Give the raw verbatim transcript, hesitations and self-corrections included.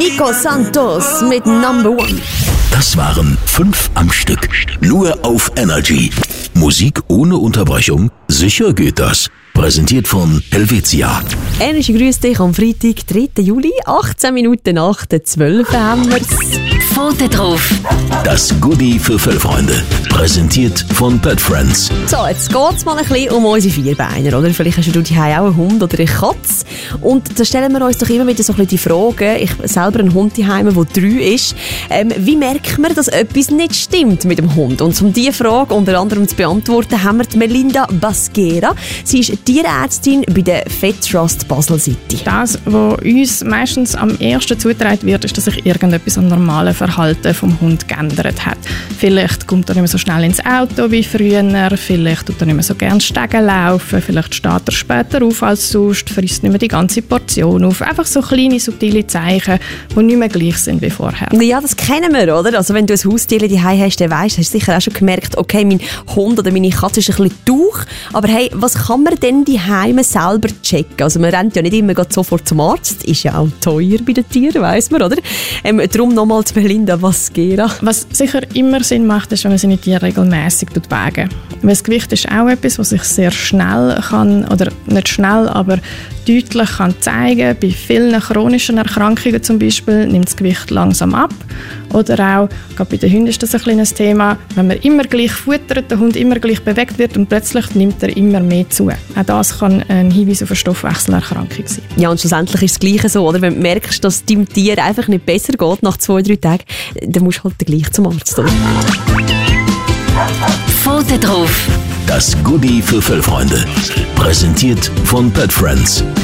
Nico Santos mit Number One. Das waren fünf am Stück. Nur auf Energy. Musik ohne Unterbrechung? Sicher geht das. Präsentiert von Helvetia. Energy grüßt dich am Freitag, dritter Juli, achtzehn Minuten nach der zwölf haben wir's. Pfote drauf. Das Goodie für Füllfreunde. Präsentiert von Pet Friends. So, jetzt geht's mal ein bisschen um unsere Vierbeiner, oder? Vielleicht hast du zu Hause auch einen Hund oder eine Katze. Und da stellen wir uns doch immer wieder so ein bisschen die Frage, ich selber einen Hund zu Hause, der drei ist, ähm, wie merkt man, dass etwas nicht stimmt mit dem Hund? Und um diese Frage unter anderem zu beantworten, haben wir die Melinda Basquera. Sie ist Tierärztin bei der Vet Trust Basel City. Das, was uns meistens am ersten zugetragen wird, ist, dass sich irgendetwas am normalen Verhalten vom Hund geändert hat. Vielleicht kommt er nicht mehr so schnell ins Auto wie früher, vielleicht tut er nicht mehr so gerne Stegen laufen, vielleicht steht er später auf als sonst, frisst nicht mehr die ganze Portion auf. Einfach so kleine, subtile Zeichen, die nicht mehr gleich sind wie vorher. Ja, das kennen wir, oder? Also wenn du ein Haustier daheim hast, dann weisst, hast du sicher auch schon gemerkt, okay, mein Hund oder meine Katze ist ein bisschen durch, aber hey, was kann man denn daheim selber checken? Also man rennt ja nicht immer sofort zum Arzt, ist ja auch teuer bei den Tieren, weiss man, oder? Ähm, darum nochmal zu Melinda Basquera. Was sicher immer Sinn macht, ist, wenn man seine Tiere regelmässig wägen. Weil das Gewicht ist auch etwas, was sich sehr schnell kann, oder nicht schnell, aber deutlich kann zeigen. Bei vielen chronischen Erkrankungen zum Beispiel nimmt das Gewicht langsam ab. Oder auch, gerade bei den Hunden ist das ein kleines Thema, wenn man immer gleich futtert, der Hund immer gleich bewegt wird und plötzlich nimmt er immer mehr zu. Auch das kann ein Hinweis auf eine Stoffwechselerkrankung sein. Ja, und schlussendlich ist es Gleiche so, oder? Wenn du merkst, dass es deinem Tier einfach nicht besser geht nach zwei, drei Tagen, dann musst du halt gleich zum Arzt. Oder? Pfote drauf. Das Goodie für Füllfreunde. Präsentiert von Pet Friends.